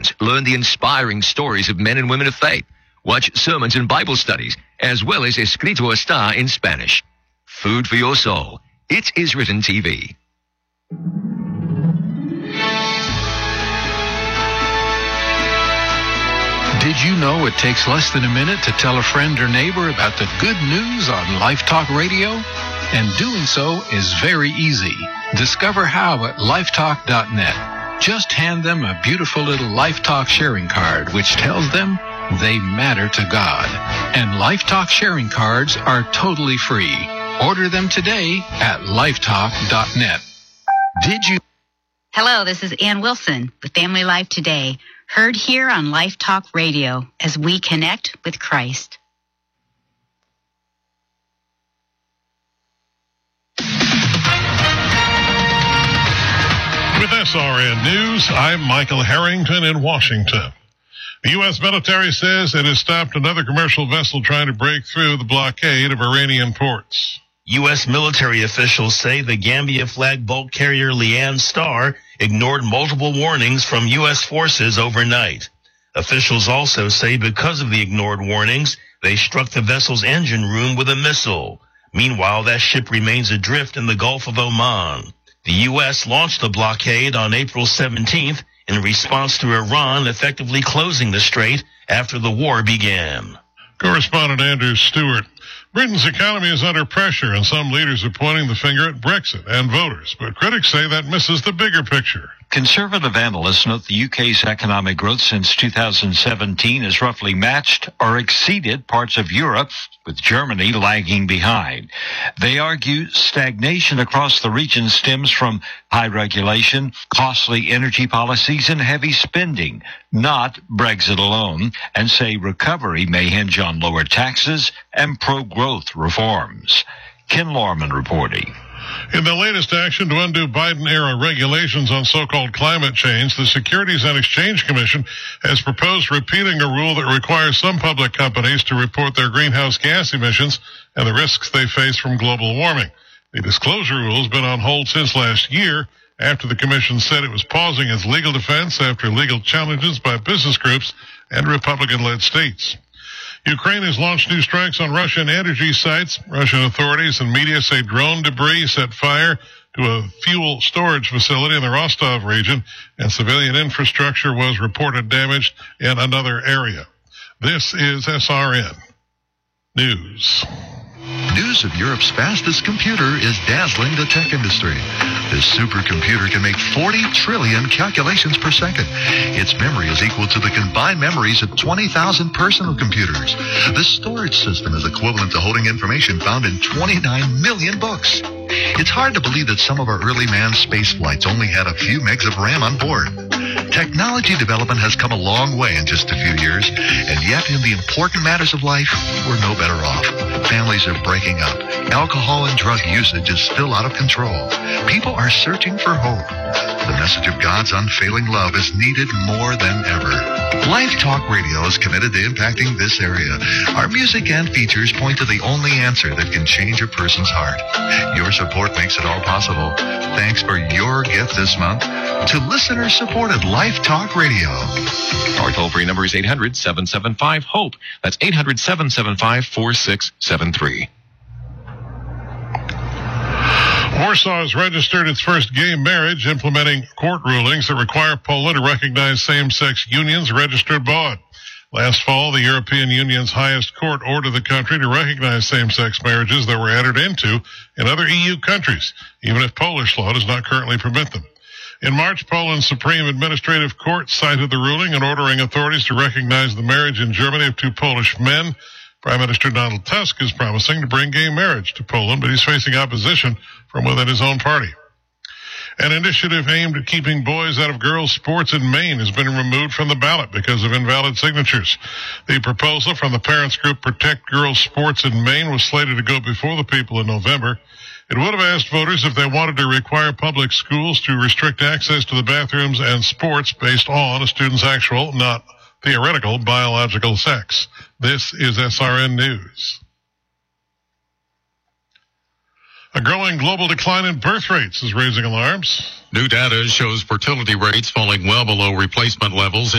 Kids, learn the inspiring stories of men and women of faith. Watch sermons and Bible studies, as well as Escrito Está in Spanish. Food for your soul. It is Written TV. Did you know it takes less than a minute to tell a friend or neighbor about the good news on Life Talk Radio? And doing so is very easy. Discover how at lifetalk.net. Just hand them a beautiful little Life Talk sharing card, which tells them they matter to God. And Life Talk sharing cards are totally free. Order them today at lifetalk.net. Did you? Hello, this is Ann Wilson with Family Life Today. Heard here on Life Talk Radio as we connect with Christ. With SRN News, I'm Michael Harrington in Washington. The U.S. military says it has stopped another commercial vessel trying to break through the blockade of Iranian ports. U.S. military officials say the Gambia-flagged bulk carrier Leanne Star ignored multiple warnings from U.S. forces overnight. Officials also say because of the ignored warnings, they struck the vessel's engine room with a missile. Meanwhile, that ship remains adrift in the Gulf of Oman. The U.S. launched the blockade on April 17th in response to Iran effectively closing the strait after the war began. Correspondent Andrew Stewart. Britain's economy is under pressure, and some leaders are pointing the finger at Brexit and voters, but critics say that misses the bigger picture. Conservative analysts note the UK's economic growth since 2017 has roughly matched or exceeded parts of Europe, with Germany lagging behind. They argue stagnation across the region stems from high regulation, costly energy policies, and heavy spending, not Brexit alone, and say recovery may hinge on lower taxes and pro-growth reforms. Ken Lorman reporting. In the latest action to undo Biden-era regulations on so-called climate change, the Securities and Exchange Commission has proposed repealing a rule that requires some public companies to report their greenhouse gas emissions and the risks they face from global warming. The disclosure rule has been on hold since last year after the commission said it was pausing its legal defense after legal challenges by business groups and Republican-led states. Ukraine has launched new strikes on Russian energy sites. Russian authorities and media say drone debris set fire to a fuel storage facility in the Rostov region, and civilian infrastructure was reported damaged in another area. This is SRN News. News of Europe's fastest computer is dazzling the tech industry. This supercomputer can make 40 trillion calculations per second. Its memory is equal to the combined memories of 20,000 personal computers. The storage system is equivalent to holding information found in 29 million books. It's hard to believe that some of our early manned space flights only had a few megs of RAM on board. Technology development has come a long way in just a few years, and yet in the important matters of life, we're no better off. Families are breaking up. Alcohol and drug usage is still out of control. People are searching for hope. The message of God's unfailing love is needed more than ever. Life Talk Radio is committed to impacting this area. Our music and features point to the only answer that can change a person's heart. Your support makes it all possible. Thanks for your gift this month to listener-supported Life Talk Radio. Our toll-free number is 800-775-HOPE. That's 800-775-4673. Warsaw has registered its first gay marriage, implementing court rulings that require Poland to recognize same-sex unions registered abroad. Last fall, the European Union's highest court ordered the country to recognize same-sex marriages that were entered into in other EU countries, even if Polish law does not currently permit them. In March, Poland's Supreme Administrative Court cited the ruling in ordering authorities to recognize the marriage in Germany of two Polish men. Prime Minister Donald Tusk is promising to bring gay marriage to Poland, but he's facing opposition from within his own party. An initiative aimed at keeping boys out of girls' sports in Maine has been removed from the ballot because of invalid signatures. The proposal from the parents group Protect Girls' Sports in Maine was slated to go before the people in November. It would have asked voters if they wanted to require public schools to restrict access to the bathrooms and sports based on a student's actual, not theoretical, biological sex. This is SRN News. A growing global decline in birth rates is raising alarms. New data shows fertility rates falling well below replacement levels